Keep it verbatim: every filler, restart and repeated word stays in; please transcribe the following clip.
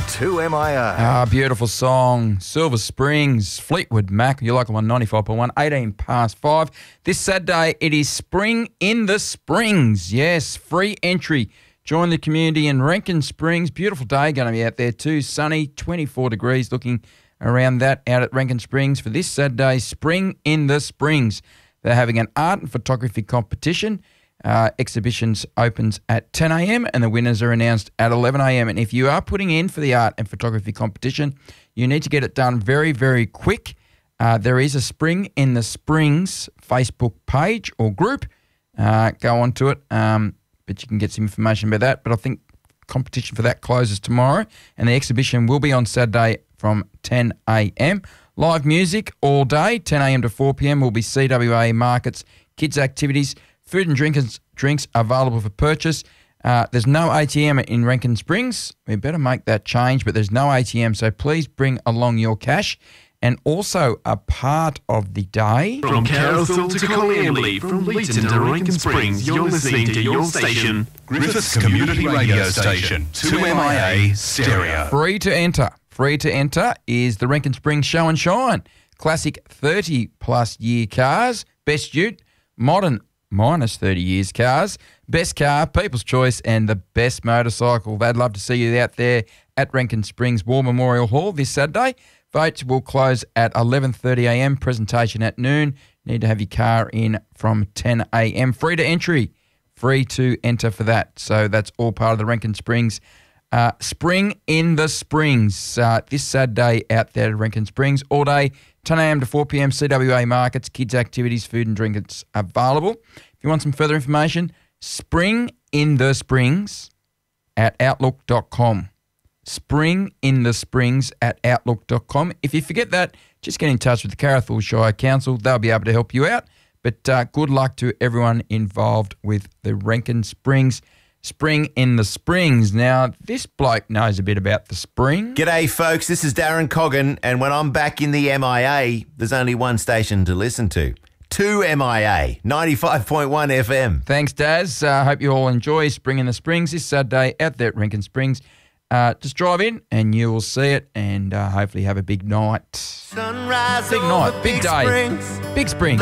two M I A. Ah, beautiful song. Silver Springs, Fleetwood Mac, your local one, ninety-five point one, eighteen past five. This Saturday, it is Spring in the Springs. Yes, free entry. Join the community in Rankin Springs. Beautiful day going to be out there too. Sunny, twenty-four degrees, looking around that out at Rankin Springs for this Saturday, Spring in the Springs. They're having an art and photography competition. Uh, exhibitions opens at ten a.m. and the winners are announced at eleven a.m. And if you are putting in for the art and photography competition, you need to get it done very, very quick. Uh, there is a Spring in the Springs Facebook page or group. Uh, go on to it, um, but you can get some information about that. But I think competition for that closes tomorrow, and the exhibition will be on Saturday from ten a.m. Live music all day, ten a.m. to four p.m. will be C W A markets, kids activities, food and drinks, drinks available for purchase. Uh, there's no A T M in Rankin Springs. We better make that change, but there's no A T M, so please bring along your cash. And also a part of the day... From Carousel to Coleambally, from Leeton to Rankin Springs, you're listening to your station, Griffiths Community Radio Station, two M I A Stereo. Free to enter. Free to enter is the Rankin Springs Show and Shine. Classic thirty-plus year cars, best ute, modern minus thirty years cars, best car, People's Choice, and the best motorcycle. They'd love to see you out there at Rankin Springs War Memorial Hall this Saturday. Votes will close at eleven thirty a.m, presentation at noon. Need to have your car in from ten a.m. Free to entry, free to enter for that. So that's all part of the Rankin Springs uh, Spring in the Springs. Uh, this Saturday out there at Rankin Springs all day, ten a.m. to four p.m, C W A markets, kids activities, food and drinks available. If you want some further information, Spring in the Springs at outlook dot com. Spring in the Springs at outlook dot com. If you forget that, just get in touch with the Carrathal Shire Council. They'll be able to help you out. But uh, good luck to everyone involved with the Rankin Springs Spring in the Springs. Now, this bloke knows a bit about the spring. G'day, folks. This is Darren Coggan, and when I'm back in the M I A, there's only one station to listen to. two M I A, ninety-five point one F M. Thanks, Daz. I uh, hope you all enjoy Spring in the Springs this Saturday out there at Rankin Springs. Uh, just drive in and you will see it, and uh, hopefully have a big night. Sunrise big night, big, big day, Springs. big spring.